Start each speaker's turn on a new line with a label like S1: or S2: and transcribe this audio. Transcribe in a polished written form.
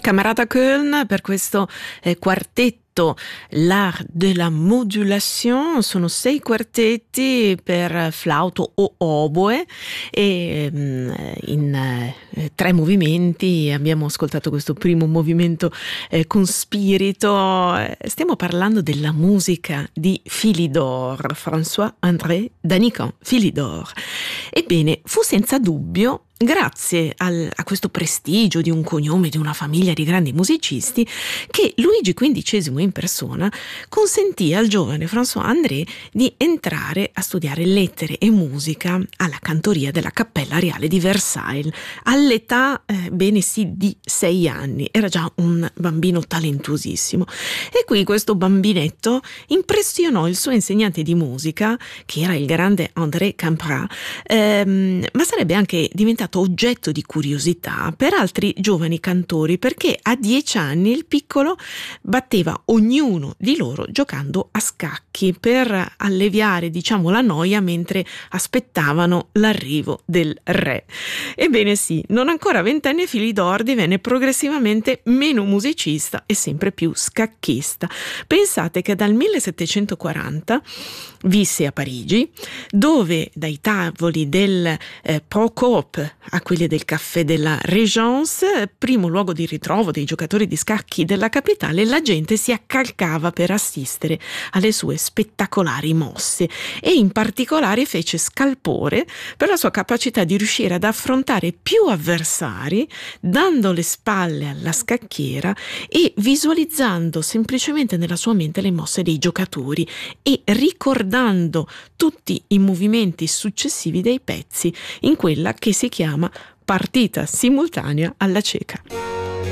S1: Camerata Köln per questo quartetto L'Art de la Modulation. Sono 6 quartetti per flauto o oboe e in 3 movimenti. Abbiamo ascoltato questo primo movimento con spirito. Stiamo parlando della musica di Philidor, François-André Danican Philidor. Ebbene, fu senza dubbio grazie a questo prestigio di un cognome, di una famiglia di grandi musicisti, che Luigi XV in persona consentì al giovane François-André di entrare a studiare lettere e musica alla cantoria della Cappella Reale di Versailles all'età, bene sì, di 6 anni. Era già un bambino talentuosissimo e qui questo bambinetto impressionò il suo insegnante di musica, che era il grande André Camprat, ma sarebbe anche diventato oggetto di curiosità per altri giovani cantori, perché a 10 anni il piccolo batteva ognuno di loro giocando a scacchi per alleviare, diciamo, la noia mentre aspettavano l'arrivo del re. Ebbene sì, non ancora 20 anni Philidor divenne progressivamente meno musicista e sempre più scacchista. Pensate che dal 1740 visse a Parigi, dove dai tavoli del Procope a quelli del caffè della Régence, primo luogo di ritrovo dei giocatori di scacchi della capitale, la gente si accalcava per assistere alle sue spettacolari mosse e in particolare fece scalpore per la sua capacità di riuscire ad affrontare più avversari dando le spalle alla scacchiera e visualizzando semplicemente nella sua mente le mosse dei giocatori e ricordando tutti i movimenti successivi dei pezzi in quella che si chiama partita simultanea alla cieca.